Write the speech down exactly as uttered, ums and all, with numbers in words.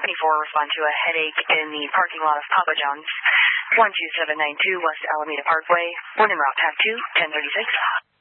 Company four respond to a headache in the parking lot of Papa John's, one two seven nine two West Alameda Parkway, one en route, path two, ten thirty-six.